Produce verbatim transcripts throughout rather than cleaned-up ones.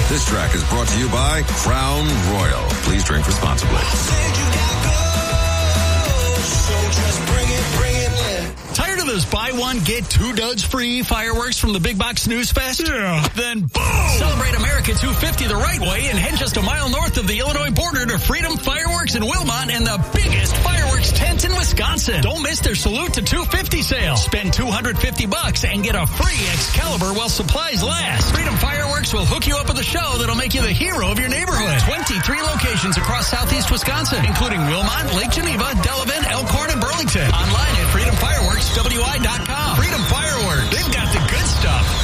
This track is brought to you by Crown Royal. Please drink responsibly. Tired of those buy one, get two duds free fireworks from the Big Box Snooze Fest? Yeah. Then boom! Celebrate America two fifty the right way and head just a mile north of the Illinois border to Freedom Fireworks in Wilmot and the biggest fireworks tent in Wisconsin. Don't miss their Salute to two fifty sale. Spend two hundred fifty bucks and get a free Excalibur while supplies last. Freedom Fireworks will hook you up with a show that'll make you the hero of your neighborhood. twenty-three locations across southeast Wisconsin, including Wilmot, Lake Geneva, Delavan, Elkhorn, and Burlington. Online at freedom fireworks w i dot com. Freedom Fireworks. They've got the good stuff.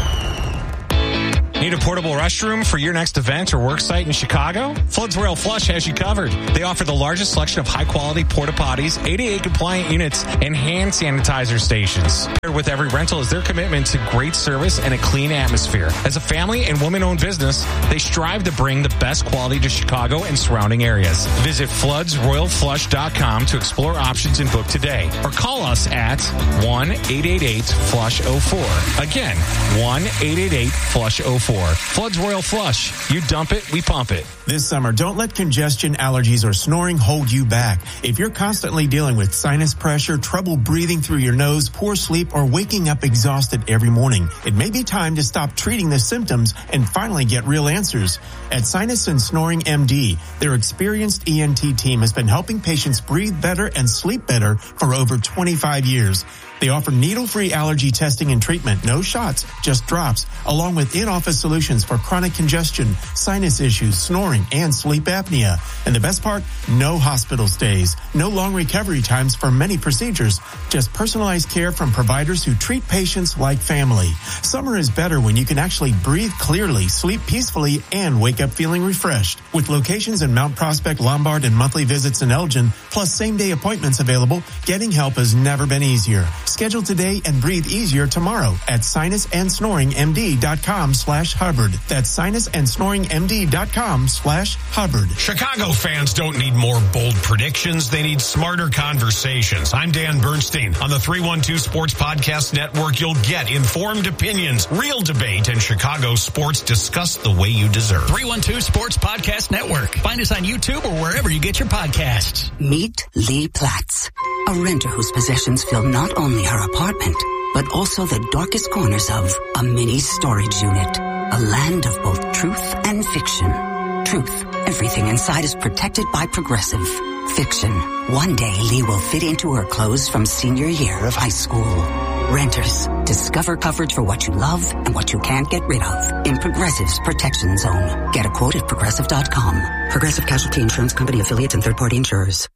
Need a portable restroom for your next event or work site in Chicago? Floods Royal Flush has you covered. They offer the largest selection of high-quality porta potties, A D A-compliant units, and hand sanitizer stations. Paired with every rental is their commitment to great service and a clean atmosphere. As a family and women-owned business, they strive to bring the best quality to Chicago and surrounding areas. Visit floods royal flush dot com to explore options and book today. Or call us at one eight eight eight flush oh four. Again, one eight eight eight flush oh four. Floods Royal Flush. You dump it, we pump it. This summer, don't let congestion, allergies, or snoring hold you back. If you're constantly dealing with sinus pressure, trouble breathing through your nose, poor sleep, or waking up exhausted every morning, it may be time to stop treating the symptoms and finally get real answers. At Sinus and Snoring M D, their experienced E N T team has been helping patients breathe better and sleep better for over twenty-five years. They offer needle-free allergy testing and treatment, no shots, just drops, along with in-office solutions for chronic congestion, sinus issues, snoring, and sleep apnea. And the best part, no hospital stays, no long recovery times for many procedures, just personalized care from providers who treat patients like family. Summer is better when you can actually breathe clearly, sleep peacefully, and wake up feeling refreshed. With locations in Mount Prospect, Lombard, and monthly visits in Elgin, plus same-day appointments available, getting help has never been easier. Schedule today and breathe easier tomorrow at sinus and snoring m d dot com slash Hubbard. That's sinus and snoring m d dot com slash Hubbard. Chicago fans don't need more bold predictions. They need smarter conversations. I'm Dan Bernstein. On the three one two Sports Podcast Network, you'll get informed opinions, real debate, and Chicago sports discussed the way you deserve. three one two Sports Podcast Network. Find us on YouTube or wherever you get your podcasts. Meet Lee Platts, a renter whose possessions fill not only her apartment, but also the darkest corners of a mini storage unit. A land of both truth and fiction. Truth, everything inside is protected by Progressive. Fiction, one day Lee will fit into her clothes from senior year of high school. Renters, discover coverage for what you love and what you can't get rid of in Progressive's Protection Zone. Get a quote at progressive dot com. Progressive Casualty Insurance Company affiliates and third-party insurers.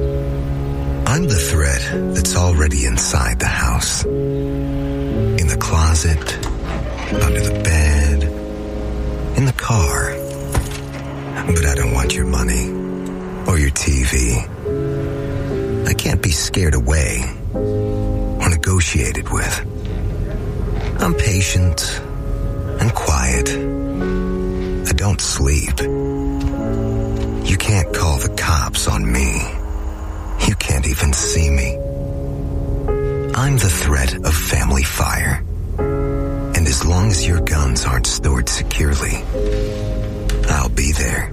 I'm the thread that's already inside the house. In the closet, under the bed, in the car. But I don't want your money or your T V. I can't be scared away or negotiated with. I'm patient and quiet. I don't sleep. You can't call the cops on me. You can't even see me. I'm the threat of family fire. And as long as your guns aren't stored securely, I'll be there.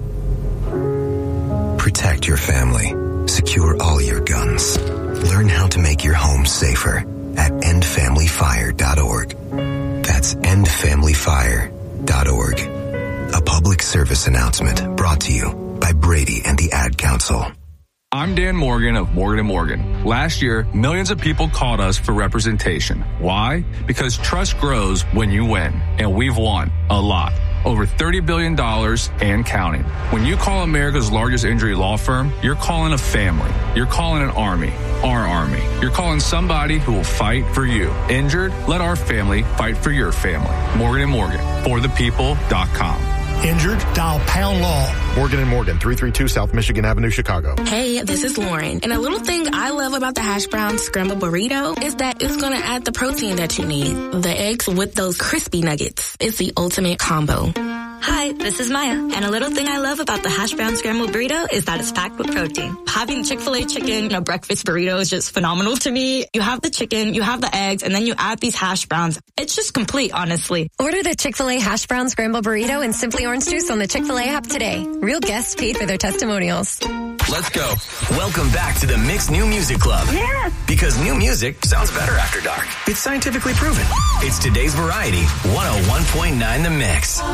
Protect your family. Secure all your guns. Learn how to make your home safer at end family fire dot org. That's end family fire dot org. A public service announcement brought to you by Brady and the Ad Council. I'm Dan Morgan of Morgan and Morgan. Last year, millions of people called us for representation. Why? Because trust grows when you win, and we've won a lot. Over thirty billion dollars and counting. When you call America's largest injury law firm, you're calling a family. You're calling an army, our army. You're calling somebody who will fight for you. Injured? Let our family fight for your family. Morgan and Morgan, for the people dot com. Injured? Dial Pound Law. Morgan and Morgan, three thirty-two South Michigan Avenue, Chicago. Hey, this is Lauren. And a little thing I love about the hash brown scrambled burrito is that it's going to add the protein that you need. The eggs with those crispy nuggets. It's the ultimate combo. Hi, this is Maya, and a little thing I love about the hash brown scrambled burrito is that it's packed with protein. Having Chick-fil-A chicken in a breakfast burrito is just phenomenal to me. You have the chicken, you have the eggs, and then you add these hash browns. It's just complete, honestly. Order the Chick-fil-A hash brown scrambled burrito and Simply Orange Juice on the Chick-fil-A app today. Real guests paid for their testimonials. Let's go. Welcome back to the Mix New Music Club. Yes. Because new music sounds better after dark. It's scientifically proven. It's today's variety, one oh one point nine The Mix.